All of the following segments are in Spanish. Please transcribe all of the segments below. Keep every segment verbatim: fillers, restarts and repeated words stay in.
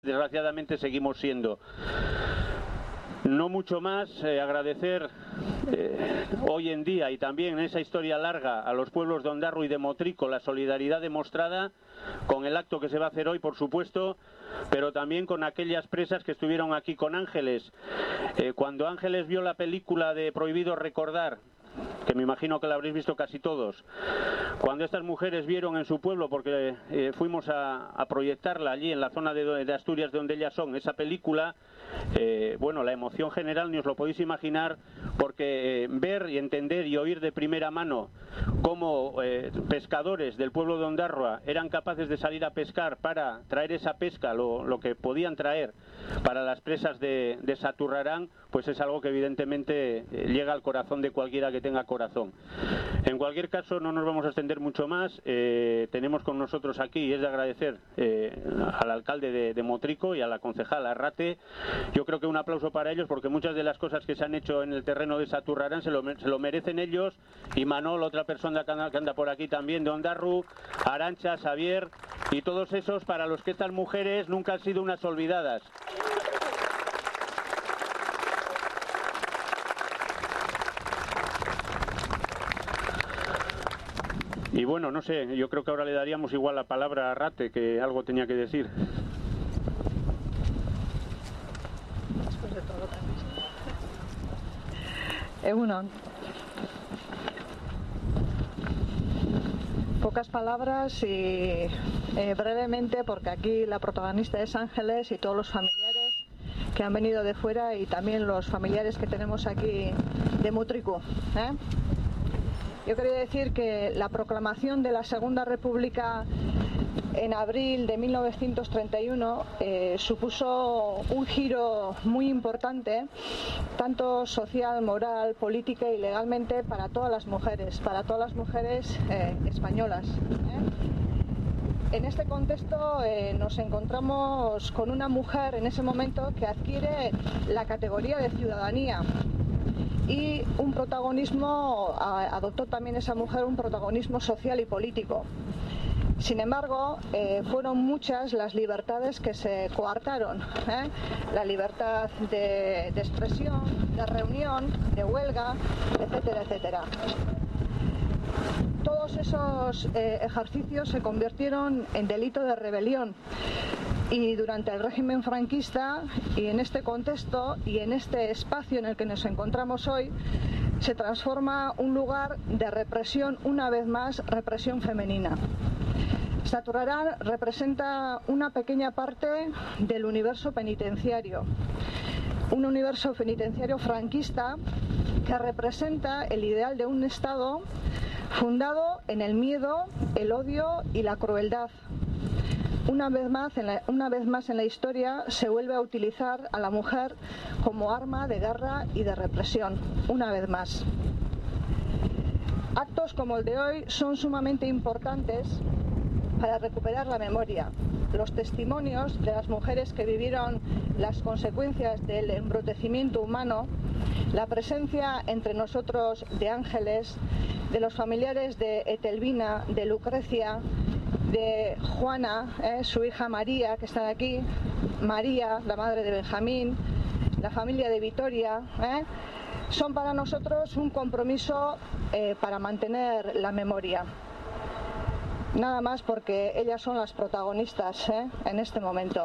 Desgraciadamente seguimos siendo. No mucho más, eh, agradecer eh, hoy en día y también en esa historia larga a los pueblos de Ondarroa y de Motrico la solidaridad demostrada con el acto que se va a hacer hoy, por supuesto, pero también con aquellas presas que estuvieron aquí con Ángeles. Eh, cuando Ángeles vio la película de Prohibido Recordar, que me imagino que la habréis visto casi todos, cuando estas mujeres vieron en su pueblo, porque eh, fuimos a, a proyectarla allí en la zona de, de Asturias de donde ellas son, esa película, eh, bueno, la emoción general ni os lo podéis imaginar, porque eh, ver y entender y oír de primera mano cómo eh, pescadores del pueblo de Ondarroa eran capaces de salir a pescar para traer esa pesca, lo, lo que podían traer para las presas de, de Saturrarán, pues es algo que evidentemente eh, llega al corazón de cualquiera que tenga corazón. En cualquier caso, no nos vamos a extender mucho más. Eh, tenemos con nosotros aquí, y es de agradecer eh, al alcalde de, de Motrico y a la concejala Arrate. Yo creo que un aplauso para ellos, porque muchas de las cosas que se han hecho en el terreno de Saturrarán se lo, se lo merecen ellos, y Manol, otra persona que anda, que anda por aquí también de Ondarroa, Arantxa, Xavier y todos esos para los que estas mujeres nunca han sido unas olvidadas. Y bueno, no sé, yo creo que ahora le daríamos igual la palabra a Arrate, que algo tenía que decir. Después de todo lo que han visto. Egunon. Pocas palabras y eh, brevemente, porque aquí la protagonista es Ángeles y todos los familiares que han venido de fuera y también los familiares que tenemos aquí de Motrico, ¿eh? Yo quería decir que la proclamación de la Segunda República en abril de mil novecientos treinta y uno eh, supuso un giro muy importante, tanto social, moral, política y legalmente, para todas las mujeres, para todas las mujeres eh, españolas, ¿eh? En este contexto eh, nos encontramos con una mujer en ese momento que adquiere la categoría de ciudadanía. Y un protagonismo, adoptó también esa mujer un protagonismo social y político. Sin embargo, eh, fueron muchas las libertades que se coartaron, ¿eh? La libertad de, de expresión, de reunión, de huelga, etcétera, etcétera. Todos esos eh, ejercicios se convirtieron en delito de rebelión. Y durante el régimen franquista, y en este contexto y en este espacio en el que nos encontramos hoy, se transforma un lugar de represión, una vez más, represión femenina. Saturrarán representa una pequeña parte del universo penitenciario, un universo penitenciario franquista que representa el ideal de un Estado fundado en el miedo, el odio y la crueldad. Una vez más, en la, una vez más en la historia se vuelve a utilizar a la mujer como arma de guerra y de represión, una vez más. Actos como el de hoy son sumamente importantes para recuperar la memoria, los testimonios de las mujeres que vivieron las consecuencias del embrutecimiento humano, la presencia entre nosotros de Ángeles, de los familiares de Etelvina, de Lucrecia, de Juana, eh, su hija María, que está aquí, María, la madre de Benjamín, la familia de Vitoria, eh, son para nosotros un compromiso eh, para mantener la memoria. Nada más, porque ellas son las protagonistas eh, en este momento.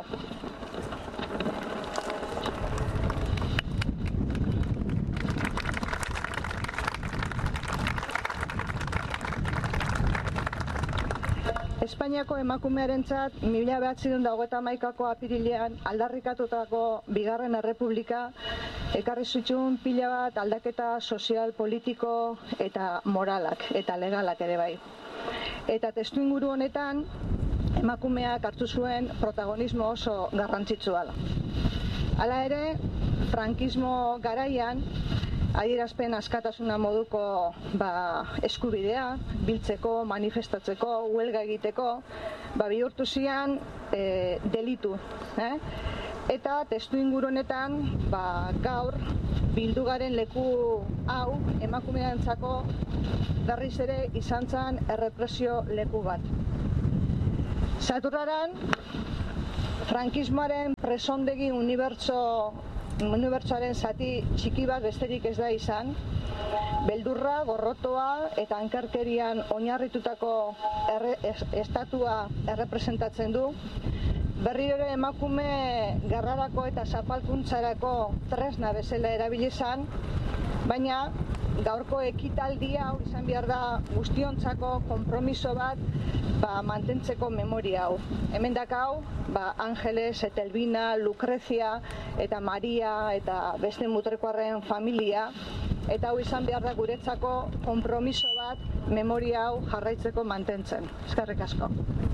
Espainiako emakumearentzat mila bederatziehun eta hogeita hamaikako apirilean aldarrikatutako bigarren errepublika ekarri zituen pila bat aldaketa sozial, politiko eta moralak eta legalak ere bai. Eta testuinguru honetan emakumeak hartu zuen protagonismo oso garrantzitsua da. Hala ere, frankismo garaian adierazpen askatasuna moduko ba, eskubidea, biltzeko, manifestatzeko, huelga egiteko, ba, bihurtu zian e, delitu. Eh? Eta testu inguru honetan ba, gaur bildu garen leku hau emakumearentzako berriz ere izan zen errepresio leku bat. Saturrarán frankismoaren presondegi unibertso, unibertsoaren zati txiki bat besterik ez da izan. Beldurra, gorrotoa eta ankerkerian oinarritutako erre, es, estatua errepresentatzen du. Berriro ere emakume garrarako eta zapalkuntzarako tresna bezala erabili izan, baina gaurko ekitaldia hau izan behar da guztiontzako konpromiso bat ba, mantentzeko memoria hau. Hemen dakau, ba, Angeles, Etelbina, Lucrezia eta Maria eta beste mutrekoarren familia, eta hau izan behar da guretzako konpromiso bat memoria hau jarraitzeko mantentzen. Eskerrik asko.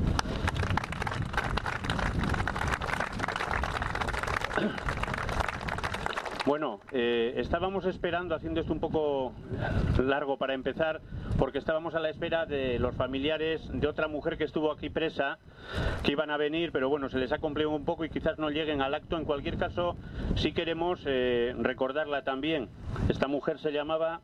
Bueno, eh, estábamos esperando, haciendo esto un poco largo para empezar, porque estábamos a la espera de los familiares de otra mujer que estuvo aquí presa, que iban a venir, pero bueno, se les ha complicado un poco y quizás no lleguen al acto. En cualquier caso, sí queremos eh, recordarla también. Esta mujer se llamaba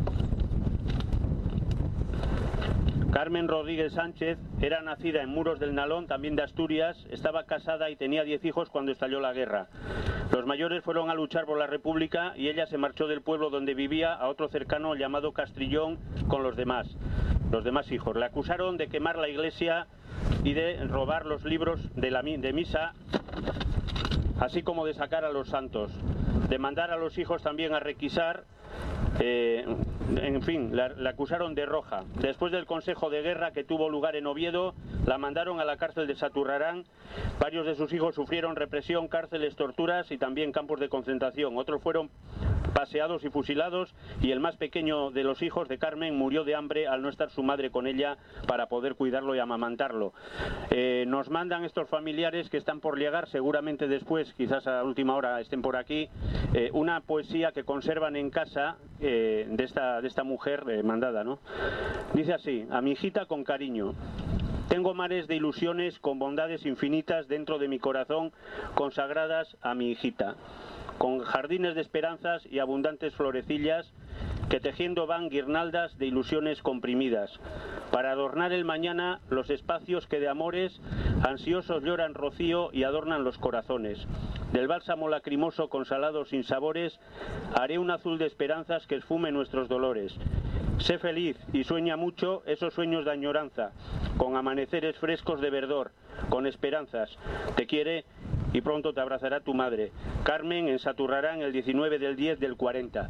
Carmen Rodríguez Sánchez, era nacida en Muros del Nalón, también de Asturias, estaba casada y tenía diez hijos cuando estalló la guerra. Los mayores fueron a luchar por la República y ella se marchó del pueblo donde vivía a otro cercano llamado Castrillón con los demás, los demás hijos. Le acusaron de quemar la iglesia y de robar los libros de, la, de misa, así como de sacar a los santos, de mandar a los hijos también a requisar. Eh, en fin, la, la acusaron de roja. Después del consejo de guerra que tuvo lugar en Oviedo, la mandaron a la cárcel de Saturrarán. Varios de sus hijos sufrieron represión, cárceles, torturas y también campos de concentración. Otros fueron paseados y fusilados, y el más pequeño de los hijos de Carmen murió de hambre al no estar su madre con ella para poder cuidarlo y amamantarlo. Eh, nos mandan estos familiares que están por llegar, seguramente después, quizás a última hora estén por aquí, eh, una poesía que conservan en casa eh, de, esta, de esta mujer eh, mandada, ¿no? Dice así: a mi hijita con cariño. Tengo mares de ilusiones con bondades infinitas dentro de mi corazón, consagradas a mi hijita, con jardines de esperanzas y abundantes florecillas que tejiendo van guirnaldas de ilusiones comprimidas, para adornar el mañana los espacios que de amores ansiosos lloran rocío y adornan los corazones. Del bálsamo lacrimoso con salados sinsabores haré un azul de esperanzas que esfume nuestros dolores. Sé feliz y sueña mucho esos sueños de añoranza, con amaneceres frescos de verdor, con esperanzas. Te quiere y pronto te abrazará tu madre. Carmen, en Saturrarán, el diecinueve del diez del cuarenta.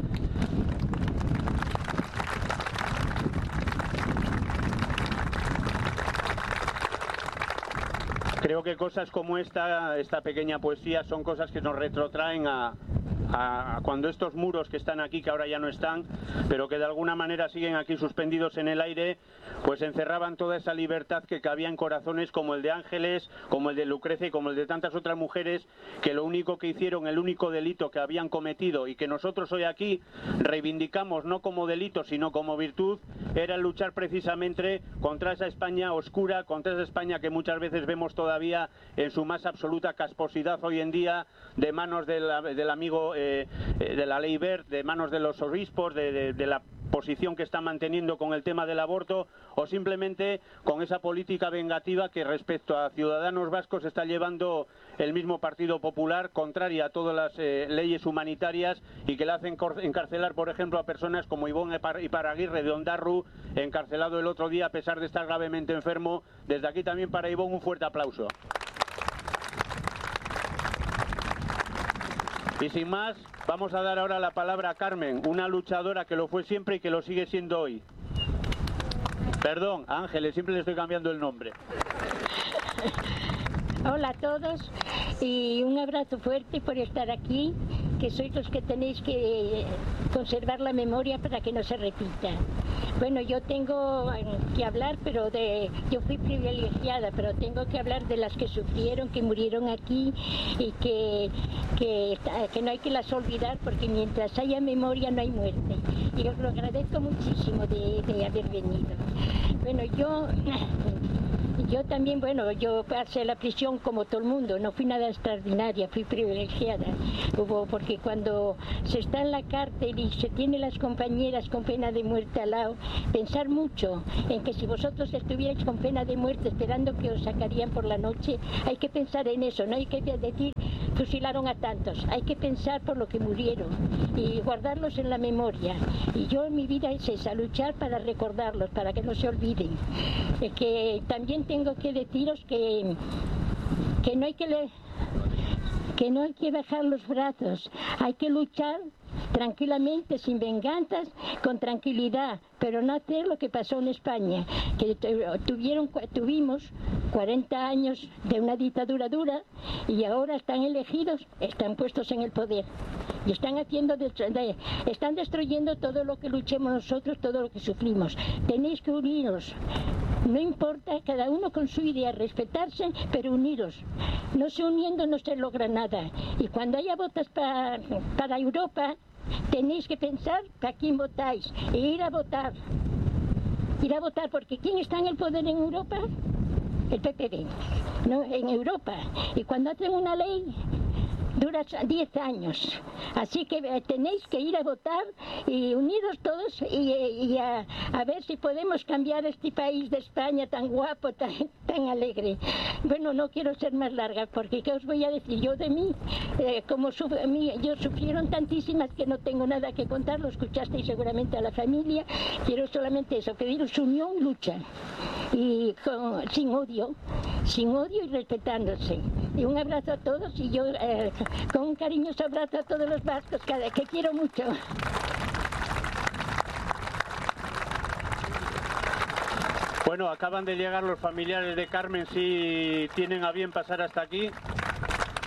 Creo que cosas como esta, esta pequeña poesía, son cosas que nos retrotraen a, a cuando estos muros que están aquí, que ahora ya no están, pero que de alguna manera siguen aquí suspendidos en el aire, pues encerraban toda esa libertad que cabía en corazones como el de Ángeles, como el de Lucrecia y como el de tantas otras mujeres, que lo único que hicieron, el único delito que habían cometido y que nosotros hoy aquí reivindicamos no como delito sino como virtud, era luchar precisamente contra esa España oscura, contra esa España que muchas veces vemos todavía en su más absoluta casposidad hoy en día, de manos de la, del amigo eh, de la ley Wert, de manos de los obispos, de, de, de la posición que está manteniendo con el tema del aborto, o simplemente con esa política vengativa que respecto a ciudadanos vascos está llevando el mismo Partido Popular, contraria a todas las eh, leyes humanitarias, y que le hacen encarcelar, por ejemplo, a personas como Ivón Iparaguirre de Ondarru, encarcelado el otro día a pesar de estar gravemente enfermo. Desde aquí también para Ivón un fuerte aplauso. Y sin más, vamos a dar ahora la palabra a Carmen, una luchadora que lo fue siempre y que lo sigue siendo hoy. Perdón, Ángeles, siempre le estoy cambiando el nombre. Hola a todos y un abrazo fuerte por estar aquí, que sois los que tenéis que conservar la memoria para que no se repita. Bueno, yo tengo que hablar, pero de, yo fui privilegiada, pero tengo que hablar de las que sufrieron, que murieron aquí, y que, que, que no hay que las olvidar, porque mientras haya memoria no hay muerte. Y os lo agradezco muchísimo de, de haber venido. Bueno, yo Yo también, bueno, yo pasé la prisión como todo el mundo, no fui nada extraordinaria, fui privilegiada. Hubo, porque cuando se está en la cárcel y se tiene las compañeras con pena de muerte al lado, pensar mucho en que si vosotros estuvierais con pena de muerte esperando que os sacarían por la noche, hay que pensar en eso, no hay que decir fusilaron a tantos, hay que pensar por lo que murieron y guardarlos en la memoria. Y yo en mi vida es esa, luchar para recordarlos, para que no se olviden. Eh, que también tengo que deciros que, que no hay que le, que no hay que bajar los brazos, hay que luchar tranquilamente, sin venganzas, con tranquilidad, pero no hacer lo que pasó en España, que tuvieron, tuvimos cuarenta años de una dictadura dura y ahora están elegidos, están puestos en el poder y están haciendo, de, de, están destruyendo todo lo que luchemos nosotros, todo lo que sufrimos. Tenéis que uniros. No importa, cada uno con su idea, respetarse, pero uniros. No se uniendo no se logra nada. Y cuando haya votos para, para Europa, tenéis que pensar para quién votáis e ir a votar. Ir a votar, porque ¿quién está en el poder en Europa? El P P D, ¿no? En Europa. Y cuando hacen una ley, dura diez años. Así que eh, tenéis que ir a votar y uniros todos y, y a, a ver si podemos cambiar este país de España tan guapo, tan, tan alegre. Bueno, no quiero ser más larga porque ¿qué os voy a decir yo de mí? Eh, como su, mí, yo sufrieron tantísimas que no tengo nada que contar, lo escuchasteis seguramente a la familia. Quiero solamente eso, pediros unión, lucha. Y con, sin odio, sin odio y respetándose. Y un abrazo a todos y yo eh, con un cariñoso abrazo a todos los vascos que, que quiero mucho. Bueno, acaban de llegar los familiares de Carmen, si tienen a bien pasar hasta aquí.